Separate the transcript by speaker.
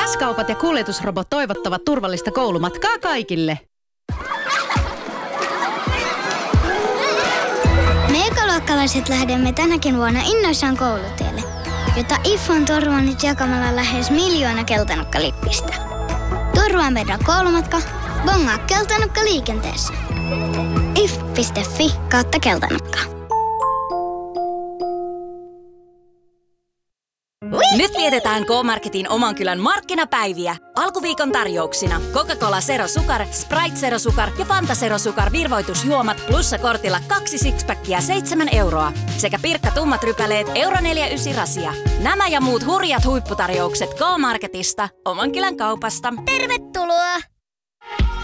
Speaker 1: S-kaupat ja kuljetusrobot toivottavat turvallista koulumatkaa kaikille.
Speaker 2: Me ekaluokkalaiset lähdemme tänäkin vuonna innoissaan koulutielle, jota IF on turvannut jakamalla lähes 1 miljoona keltanukkalippistä. Turvaa meidän koulumatka, bongaa keltanukka liikenteessä. if.fi/keltanukka.
Speaker 3: Nyt vietetään K-Marketin oman kylän markkinapäiviä. Alkuviikon tarjouksina Coca-Cola Zero Sukar, Sprite Zero Sukar ja Fanta Zero Sukar virvoitusjuomat plussa-kortilla 2 sixpackia 7 euroa. Sekä Pirkka tummat rypäleet euro 4,9 rasia. Nämä ja muut hurjat huipputarjoukset K-Marketista, oman kylän kaupasta.
Speaker 2: Tervetuloa!